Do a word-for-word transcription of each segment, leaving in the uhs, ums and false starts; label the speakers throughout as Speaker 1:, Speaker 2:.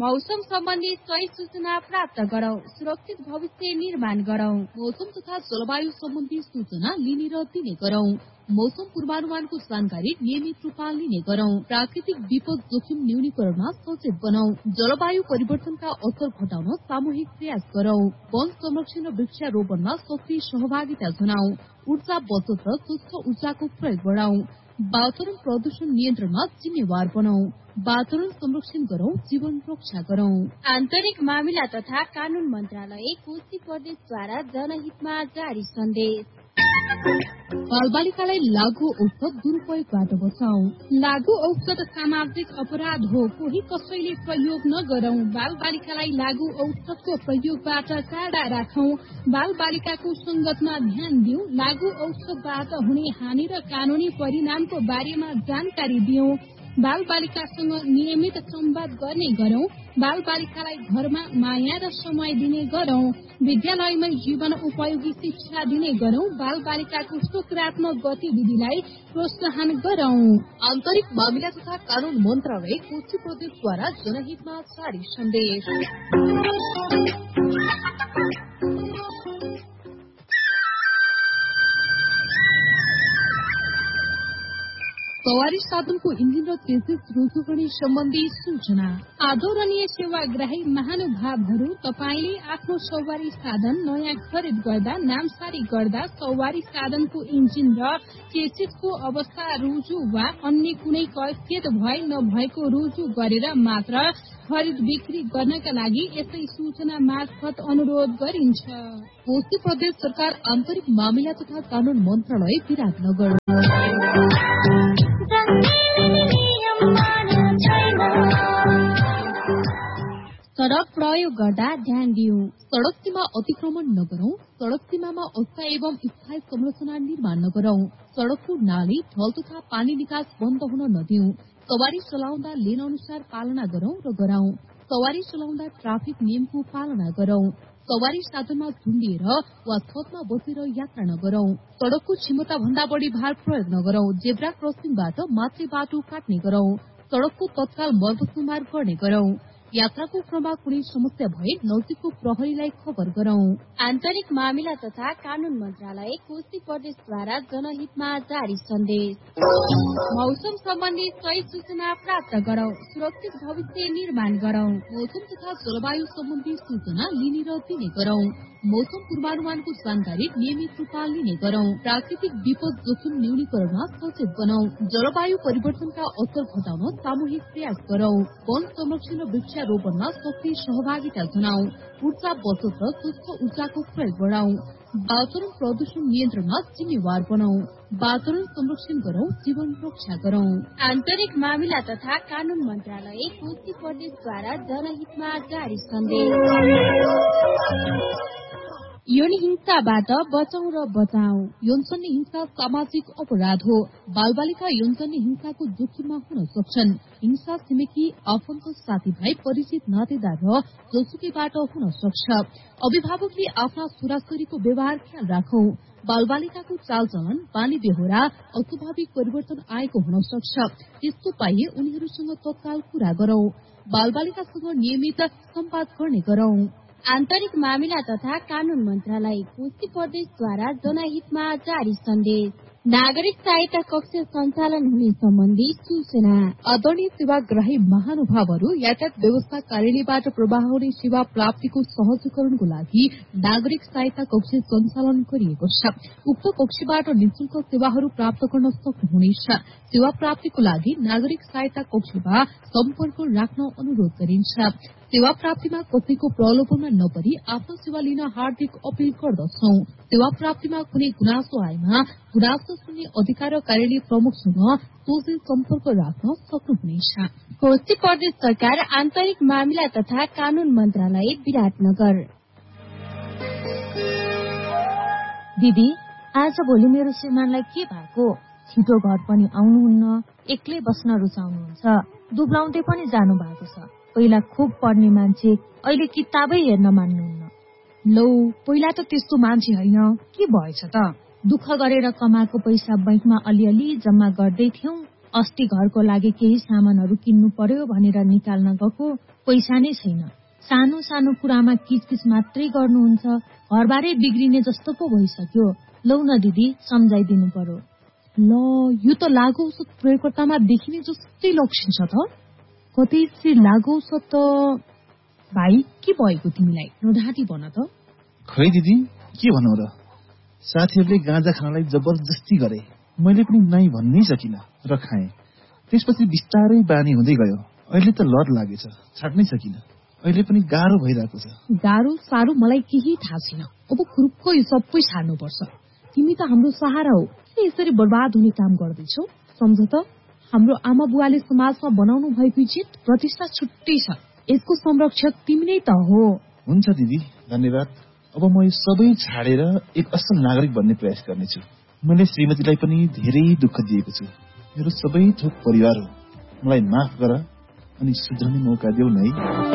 Speaker 1: मौसम सम्बन्धी सही सूचना प्राप्त गरौं, सुरक्षित भविष्य निर्माण गरौं।
Speaker 2: मौसम तथा जलवायु सम्बन्धी सूचना लिने र दिने गरौं। मौसम पूर्वानुमानको जानकारी नियमित रूपमा लिने गरौं। प्राकृतिक विपद जोखिम न्यूनीकरणमा सचेत बनौं। जलवायु परिवर्तनका असर घटाउन सामूहिक प्रयास गरौं। वन संरक्षण र वृक्षारोपणमा सक्रिय सहभागिता जनाऊ। ऊर्जा बचत र स्वच्छ ऊर्जाको प्रयोग बढाऊ। वातावरण प्रदूषण नियन्त्रणमा जिम्मेवार बनाऊ। वातावरण संरक्षण गरौं, जीवन रक्षा गरौं।
Speaker 1: आन्तरिक मामिला तथा कानून मन्त्रालय कोशी प्रदेशद्वारा जनहितमा जारी सन्देश।
Speaker 2: बालबालिकालाई लागू औषध दुरूपयोगबाट बचाऊ।
Speaker 1: लागू औषध सामाजिक अपराध हो, कोही कसैले प्रयोग नगरौं। बाल बालिकालाई लागू औषधको प्रयोगबाट टाढा राखौं। बाल बालिकाको संगतमा ध्यान दिऊ। लागू औषधबाट हुने हानि र कानूनी परिणामको बारेमा जानकारी दिऊ। बाल बालिकासँग नियमित संवाद गर्ने गरौं। बाल बालिकालाई घरमा माया र समय दिने गरौं। विद्यालयमै जीवन उपयोगी शिक्षा दिने गरौं। बाल बालिकाको सकारात्मक गतिविधिलाई प्रोत्साहन गरौं।
Speaker 2: आन्तरिक मामिला तथा कानून मन्त्रालय कोशी प्रदेशद्वारा जनहितमा जारी सन्देश। सवारी साधनको इन्जिन र चेसिस रुजु गर्ने सम्बन्धी सूचना।
Speaker 1: आदरणीय सेवाग्राही महानुभावहरू, तपाईले आफ्नो सवारी साधन नयाँ खरिद गर्दा, नामसारी गर्दा सवारी साधनको इन्जिन र चेसिसको अवस्था रुजु वा अन्य कुनै कैफियत भए नभएको रुजु गरेर मात्र खरिद बिक्री गर्नका लागि यसै सूचना मार्फत अनुरोध गरिन्छ।
Speaker 2: कोशी प्रदेश सरकार आन्तरिक मामिला तथा कानून मन्त्रालय विराटनगर।
Speaker 1: सड़क प्रयोग गर्दा ध्यान दिऊ।
Speaker 2: सड़क सीमा अतिक्रमण नगरौं। सड़क सीमामा अस्थायी एवं स्थायी संरचना निर्माण नगरौं। सड़कको नाली, ढल तथा पानी निकास बन्द हुन नदिऊ। सवारी चलाउँदा लेन अनुसार पालना गरौं र गराउँ। सवारी चलाउँदा ट्राफिक नियमको पालना गरौं। सवारी साधनमा झुन्डिएर वा छतमा बसेर यात्रा नगरौं। सड़कको क्षमता भन्दा बढ़ी भार प्रयोग नगरौं। जेब्रा क्रसिङबाट मात्रै बाटो काट्ने गरौं। सड़कको तत्काल मर्मतुमार गर्ने गरौं। यात्राको क्रममा कुनै समस्या भए नजिकको प्रहरीलाई खबर गरौं।
Speaker 1: आन्तरिक मामिला तथा कानून मन्त्रालय कोशी प्रदेशद्वारा जनहितमा जारी सन्देश। मौसम सम्बन्धी सही सूचना प्राप्त गरौं, सुरक्षित भविष्य निर्माण गरौं।
Speaker 2: मौसम तथा जलवायु सम्बन्धी सूचना लिने र दिने गरौं। मौसम पूर्वानुमानको जानकारी नियमित रूपमा लिने गरौं। प्राकृतिक विपद जोखिम न्यूनीकरणमा सचेत बनाऊ। जलवायु परिवर्तनका असर घटाउन सामूहिक प्रयास गरौं। वन संरक्षण र वृक्षारोपणमा सक्रिय सहभागिता जनाऊ। ऊर्जा बचत र स्वच्छ ऊर्जाको प्रयोग बढाऊ। वातावरण प्रदूषण नियन्त्रणमा जिम्मेवार बनाऊ। वातावरण संरक्षण गरौं, जीवन रक्षा गरौं।
Speaker 1: आन्तरिक मामिला तथा कानून मन्त्रालय कोशी प्रदेशद्वारा जनहितमा जारी सन्देश। यौन हिंसाबाट बचाउ र बचाऊ।
Speaker 2: यौनजन्य हिंसा सामाजिक अपराध हो। बालबालिका यौनजन्य हिंसाको जोखिममा हुन सक्छन्। हिंसा छिमेकी, आफन्त, साथीभाइ, परिचित, नातेदार र जोसुकैबाट हुन सक्छ। अभिभावकले आफ्ना छोराछोरीको व्यवहार ख्याल राखौं। बालबालिकाको चालचलन, बानी बेहोरा, अस्वाभाविक परिवर्तन आएको हुन सक्छ। त्यस्तो पाइए उनीहरूसँग तत्काल कुरा गरौं। बालबालिकासँग नियमित संवाद गर्ने गरौं।
Speaker 1: आन्तरिक मामिला तथा कानून मन्त्रालय कोशी प्रदेशद्वारा जनहितमा जारी सन्देश। नागरिक सहायता कक्ष सञ्चालन हुने सम्बन्धी सूचना।
Speaker 2: आदरणीय सेवाग्राही महानुभावहरू, यातायात व्यवस्था कार्यालयबाट प्रवाह हुने सेवा प्राप्तिको सहजीकरणको लागि नागरिक सहायता कक्ष सञ्चालन गरिएको छ। उक्त कक्षबाट निशुल्क सेवाहरू प्राप्त गर्न सक्नुहुनेछ। सेवा प्राप्तिको लागि नागरिक सहायता कक्षमा सम्पर्क राख्न अनुरोध गरिन्छ। सेवा प्राप्तिमा कसैको प्रलोभनमा नपरी आफ्नो सेवा लिन हार्दिक अपील गर्दछौं। सेवा प्राप्तिमा कुनै गुनासो आएमा गुनासो सुन्ने अधिकार कार्यालय प्रमुखसँग सोझै सम्पर्क राख्न सक्नुहुनेछ।
Speaker 1: कोशी प्रदेश सरकार आन्तरिक मामिला तथा कानून मन्त्रालय विराटनगर।
Speaker 3: दिदी, आज भोलि मेरो श्रीमानलाई के भएको? छिटो घर पनि आउनुहुन्न, एक्लै बस्न रुचाउनुहुन्छ, दुब्लाउँदै पनि जानु भएको छ। पहिला खुब पढ्ने मान्छे, अहिले किताबै हेर्न मान्नुहुन्न।
Speaker 2: लौ, पहिला त त्यस्तो मान्छे होइन, के भएछ त?
Speaker 3: दुःख गरेर कमाएको पैसा बैंकमा अलिअलि जम्मा गर्दै थियौं, अस्ति घरको लागि केही सामानहरू किन्नु पर्यो भनेर निकाल्न गएको पैसा नै छैन। सानो सानो कुरामा किचकिच मात्रै गर्नुहुन्छ, घरबारे बिग्रिने जस्तो पो भइसक्यो। लौ न दिदी, सम्झाइदिनु पर्यो।
Speaker 2: ल, यो त लागु औषध प्रयोगकर्तामा देखिने जस्तै लक्षण छ त। कतै चाहिँ लागु औषध त भाइ के भएको तिमीलाई? नढाँटी भन त।
Speaker 4: खै दिदी, के भनौ र, साथीहरूले गाँजा खानलाई जबरजस्ती गरे। मैले पनि नाइ भन्नै सकिनँ र खाएँ। त्यसपछि बिस्तारै बानी हुँदै गयो। अहिले त लत लागेछ, छाड्नै सकिनँ। अहिले पनि गाह्रो भइरहेको छ।
Speaker 2: गाह्रो साह्रो मलाई केही थाहा छैन। अब खुरुक्क यो सबै छाड्नुपर्छ। तिमी त हाम्रो सहारा हो, किन यसरी बर्बाद हुने काम गर्दैछौ? सम्झ त, हाम्रो आमा बुवाले समाजमा बनाउनु भएको इज्जत प्रतिष्ठा छुट्टै छ। यसको संरक्षक तिमी नै त हो।
Speaker 4: हुन्छ दिदी, धन्यवाद। अब म यो सबै छाडेर एक असल नागरिक बन्ने प्रयास गर्नेछु। मैले श्रीमतीलाई पनि धेरै दुःख दिएको छु। मेरो सबै थोक परिवार हो, मलाई माफ गर अनि सुध्रने मौका देऊ नै।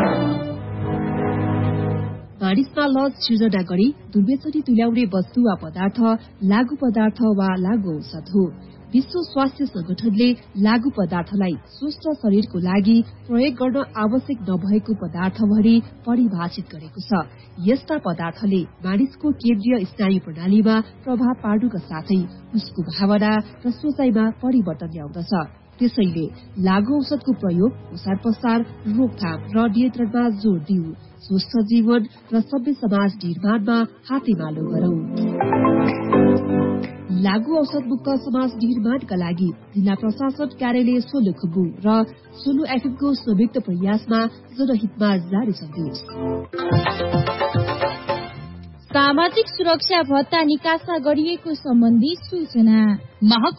Speaker 5: मानिसमा लज सृजना गरी दुर्व्यसनी तुल्याउने वस्तु वा पदार्थ लागु पदार्थ वा लागु औषध हो। विश्व स्वास्थ्य संगठनले लागु पदार्थलाई स्वस्थ शरीरको लागि प्रयोग गर्न आवश्यक नभएको पदार्थ भनी परिभाषित गरेको छ। यस्ता पदार्थले मानिसको केन्द्रीय स्नायु प्रणालीमा प्रभाव पार्नुका साथै उसको भावना र सोचाइमा परिवर्तन ल्याउँदछ। त्यसैले लागु औषधको प्रयोग, ओसार पसार, रोकथाम र नियन्त्रणमा जोड़ दिऊ। स्वस्थ जीवन र सभ्य समाज निर्माणमा हातेमालो गरौं। लागु औषध मुक्त समाज निर्माणका लागि जिल्ला प्रशासन कार्यालय सोलुखुम्बु र सोलु एफएमको संयुक्त प्रयासमा जनहितमा जारी सन्देश।
Speaker 1: सामाजिक सुरक्षा भत्ता निकासा गरिएको सम्बन्धी सूचना।